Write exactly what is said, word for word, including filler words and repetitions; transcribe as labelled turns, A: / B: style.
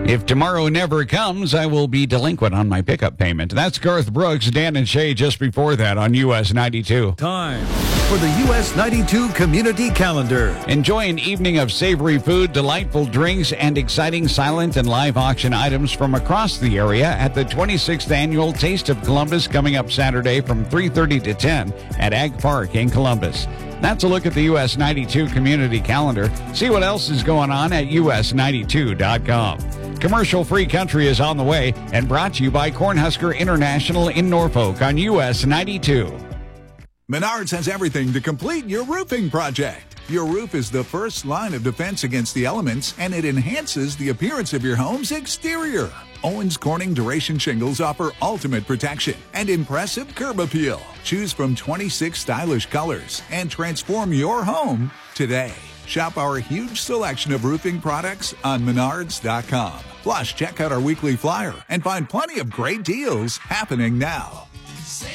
A: If tomorrow never comes, I will be delinquent on my pickup payment. That's Garth Brooks, Dan and Shay just before that on U S ninety-two.
B: Time for the U S ninety-two Community Calendar.
A: Enjoy an evening of savory food, delightful drinks, and exciting silent and live auction items from across the area at the twenty-sixth Annual Taste of Columbus coming up Saturday from three thirty to ten at Ag Park in Columbus. That's a look at the U S ninety-two Community Calendar. See what else is going on at U S ninety-two dot com. Commercial-free country is on the way and brought to you by Cornhusker International in Norfolk on U S ninety-two.
C: Menards has everything to complete your roofing project. Your roof is the first line of defense against the elements, and it enhances the appearance of your home's exterior. Owens Corning Duration Shingles offer ultimate protection and impressive curb appeal. Choose from twenty-six stylish colors and transform your home today. Shop our huge selection of roofing products on Menards dot com. Plus, check out our weekly flyer and find plenty of great deals happening now.